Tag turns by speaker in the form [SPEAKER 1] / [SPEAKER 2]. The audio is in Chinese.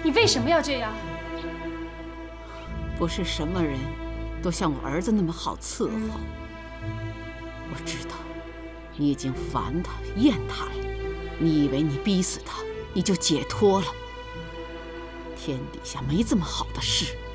[SPEAKER 1] 你为什么要这样？
[SPEAKER 2] 不是什么人都像我儿子那么好伺候。我知道，你已经烦他、厌他了。你以为你逼死他，你就解脱了？天底下没这么好的事。